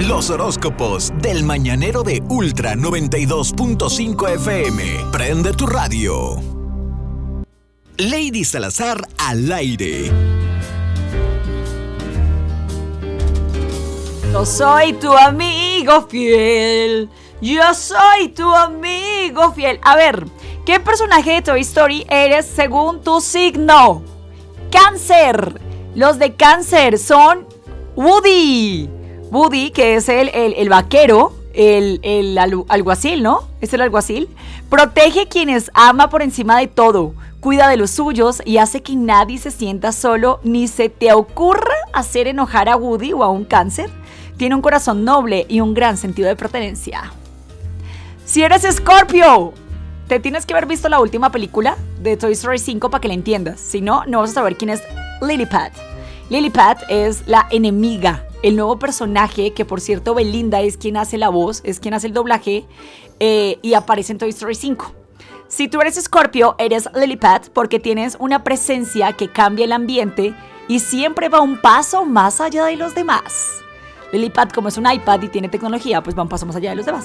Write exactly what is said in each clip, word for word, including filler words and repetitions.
Los horóscopos del mañanero de Ultra noventa y dos punto cinco F M. Prende tu radio. Lady Salazar al aire. Yo soy tu amigo fiel. Yo soy tu amigo fiel. A ver, ¿qué personaje de Toy Story eres según tu signo? Cáncer. Los de Cáncer son Woody. Woody, que es el, el, el vaquero, el, el alguacil, ¿no? Es el alguacil. Protege a quienes ama por encima de todo. Cuida de los suyos y hace que nadie se sienta solo, ni se te ocurra hacer enojar a Woody o a un Cáncer. Tiene un corazón noble y un gran sentido de pertenencia. Si eres Escorpio, te tienes que haber visto la última película de Toy Story cinco para que la entiendas. Si no, no vas a saber quién es Lilliput. Lilliput es la enemiga, el nuevo personaje que, por cierto, Belinda es quien hace la voz, es quien hace el doblaje eh, y aparece en Toy Story cinco. Si tú eres Escorpio, eres Lilliput porque tienes una presencia que cambia el ambiente y siempre va un paso más allá de los demás. Lilliput, como es un iPad y tiene tecnología, pues va un paso más allá de los demás.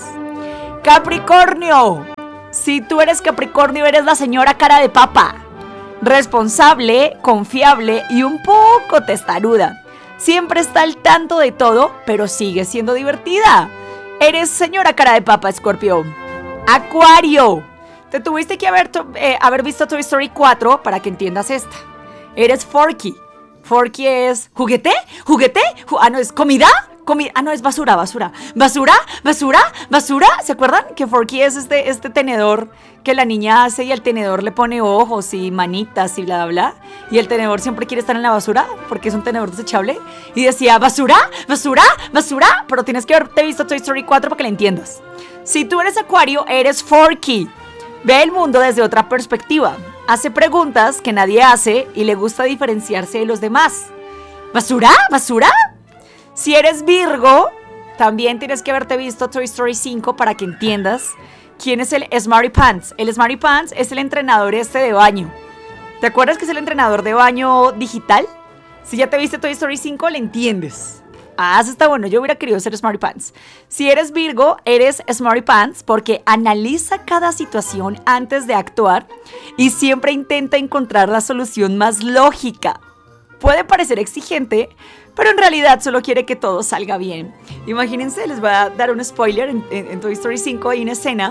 Capricornio. Si tú eres Capricornio, eres la señora cara de papa. Responsable, confiable y un poco testaruda. Siempre está al tanto de todo, pero sigue siendo divertida. Eres señora cara de papa, Escorpio. Acuario. Te tuviste que haber, eh, haber visto Toy Story cuatro para que entiendas esta. Eres Forky. Forky es juguete, juguete, ju- ah no, es comida. Comi- ah, no, es basura, basura. Basura, basura, basura. ¿Se acuerdan? Que Forky es este, este tenedor que la niña hace y al tenedor le pone ojos y manitas y bla, bla, bla. Y el tenedor siempre quiere estar en la basura porque es un tenedor desechable. Y decía, basura, basura, basura. Pero tienes que haberte visto Toy Story cuatro para que la entiendas. Si tú eres Acuario, eres Forky. Ve el mundo desde otra perspectiva. Hace preguntas que nadie hace y le gusta diferenciarse de los demás. ¿Basura? ¿Basura? Si eres Virgo, también tienes que haberte visto Toy Story cinco para que entiendas quién es el Smarty Pants. El Smarty Pants es el entrenador este de baño. ¿Te acuerdas que es el entrenador de baño digital? Si ya te viste Toy Story cinco, le entiendes. Ah, eso está bueno, yo hubiera querido ser Smarty Pants. Si eres Virgo, eres Smarty Pants porque analiza cada situación antes de actuar y siempre intenta encontrar la solución más lógica. Puede parecer exigente, pero en realidad solo quiere que todo salga bien. Imagínense, les voy a dar un spoiler, en, en, en Toy Story cinco hay una escena.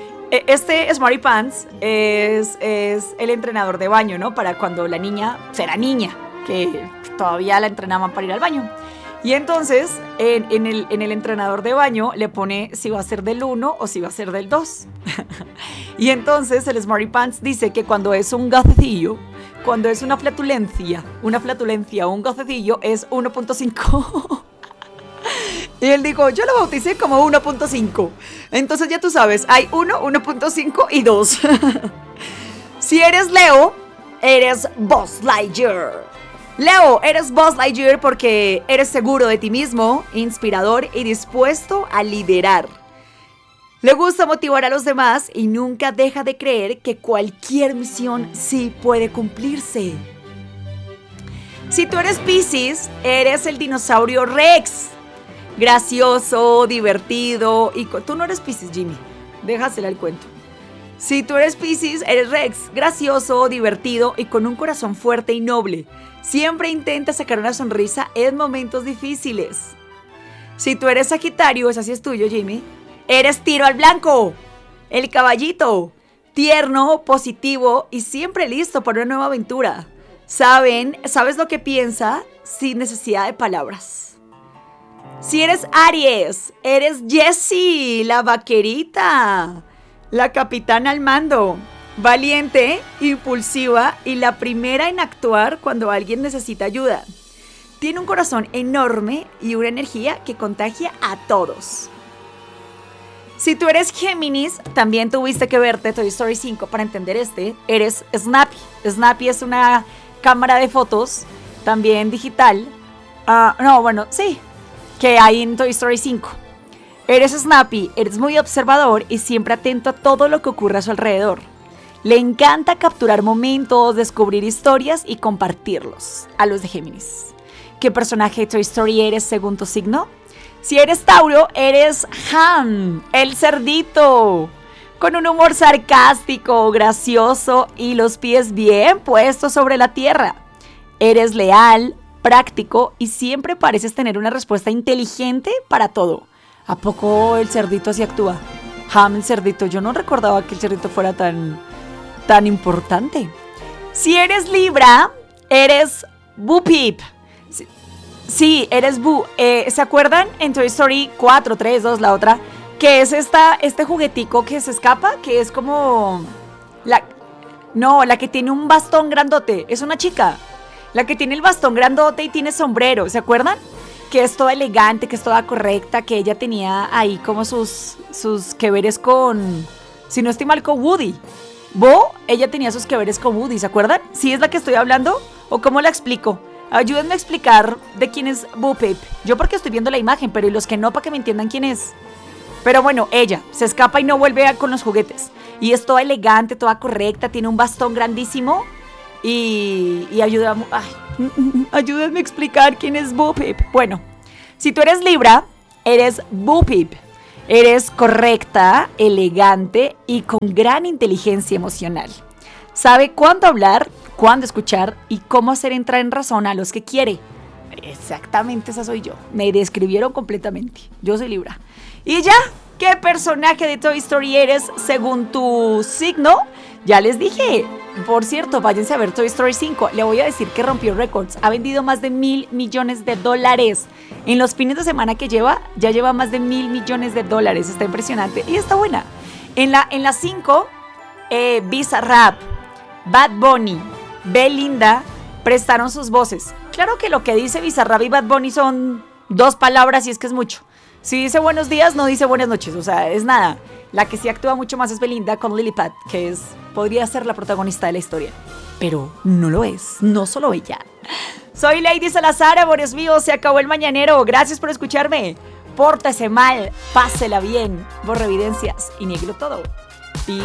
Este Smarty Pants es, es el entrenador de baño, ¿no? Para cuando la niña será niña, que todavía la entrenaban para ir al baño. Y entonces, en, en, el, en el entrenador de baño le pone si va a ser del uno o si va a ser del dos. Y entonces el Smarty Pants dice que cuando es un gacecillo, cuando es una flatulencia, una flatulencia o un gacecillo es uno punto cinco. Y él dijo, yo lo bauticé como uno punto cinco. Entonces ya tú sabes, hay uno, uno punto cinco y dos. Si eres Leo, eres Buzz Lightyear. Leo, eres Buzz Lightyear porque eres seguro de ti mismo, inspirador y dispuesto a liderar. Le gusta motivar a los demás y nunca deja de creer que cualquier misión sí puede cumplirse. Si tú eres Piscis, eres el dinosaurio Rex. Gracioso, divertido y... Tú no eres Piscis, Jimmy. Déjasela el cuento. Si tú eres Piscis, eres Rex. Gracioso, divertido y con un corazón fuerte y noble. Siempre intenta sacar una sonrisa en momentos difíciles. Si tú eres Sagitario, ese sí es tuyo, Jimmy. Eres Tiro al Blanco, el caballito, tierno, positivo y siempre listo para una nueva aventura. Saben, sabes lo que piensa sin necesidad de palabras. Si eres Aries, eres Jessie, la vaquerita, la capitana al mando, valiente, impulsiva y la primera en actuar cuando alguien necesita ayuda. Tiene un corazón enorme y una energía que contagia a todos. Si tú eres Géminis, también tuviste que verte Toy Story cinco para entender este. Eres Snappy. Snappy es una cámara de fotos, también digital. Uh, no, bueno, sí, que hay en Toy Story cinco. Eres Snappy, eres muy observador y siempre atento a todo lo que ocurre a su alrededor. Le encanta capturar momentos, descubrir historias y compartirlos. A los de Géminis. ¿Qué personaje de Toy Story eres según tu signo? Si eres Tauro, eres Ham, el cerdito. Con un humor sarcástico, gracioso y los pies bien puestos sobre la tierra. Eres leal, práctico y siempre pareces tener una respuesta inteligente para todo. ¿A poco el cerdito así actúa? Ham, el cerdito. Yo no recordaba que el cerdito fuera tan, tan importante. Si eres Libra, eres Bo Peep. Sí, sí, eres Boo. Eh, ¿Se acuerdan en Toy Story cuatro, tres, dos, la otra? Que es esta, este juguetico que se escapa, que es como... la No, la que tiene un bastón grandote. Es una chica. La que tiene el bastón grandote y tiene sombrero. ¿Se acuerdan? Que es toda elegante, que es toda correcta, que ella tenía ahí como sus, sus que veres con... Si no estoy mal, con Woody. Bo, ella tenía sus que veres con Woody, ¿se acuerdan? ¿Sí es la que estoy hablando? ¿O cómo la explico? Ayúdenme a explicar de quién es Bo Peep. Yo porque estoy viendo la imagen, pero y los que no, para que me entiendan quién es. Pero bueno, ella se escapa y no vuelve a, con los juguetes. Y es toda elegante, toda correcta, tiene un bastón grandísimo. Y, y ayuda, ay, ayúdenme a explicar quién es Bo Peep. Bueno, si tú eres Libra, eres Bo Peep. Eres correcta, elegante y con gran inteligencia emocional. Sabe cuándo hablar, cuándo escuchar y cómo hacer entrar en razón a los que quiere. Exactamente esa soy yo. Me describieron completamente. Yo soy Libra. Y ya, ¿qué personaje de Toy Story eres según tu signo? Ya les dije. Por cierto, váyanse a ver Toy Story cinco. Le voy a decir que rompió récords. Ha vendido más de mil millones de dólares. En los fines de semana que lleva, ya lleva más de mil millones de dólares. Está impresionante y está buena. En la en la cinco, eh, Bizarrap, Bad Bunny, Belinda prestaron sus voces. Claro que lo que dice Bizarrap y Bad Bunny son dos palabras y es que es mucho. Si dice buenos días, no dice buenas noches, o sea, es nada. La que sí actúa mucho más es Belinda con Lilliput, que es, podría ser la protagonista de la historia. Pero no lo es, no solo ella. Soy Lady Salazar, amores míos, se acabó el mañanero. Gracias por escucharme. Pórtese mal, pásela bien, borre evidencias y nieguelo todo.